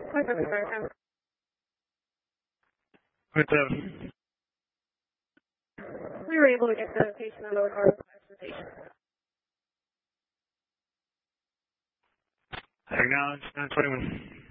With we were able to get the patient on our consultation. acknowledge 921.